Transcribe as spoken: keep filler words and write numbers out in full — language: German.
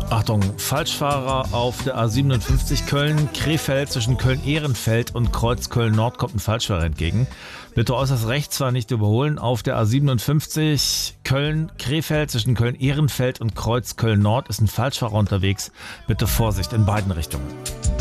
Achtung, Falschfahrer auf der A siebenundfünfzig Köln-Krefeld zwischen Köln-Ehrenfeld und Kreuz Köln-Nord kommt ein Falschfahrer entgegen. Bitte äußerst rechts fahren, nicht überholen. Auf der A siebenundfünfzig Köln-Krefeld zwischen Köln-Ehrenfeld und Kreuz Köln-Nord ist ein Falschfahrer unterwegs. Bitte Vorsicht in beiden Richtungen.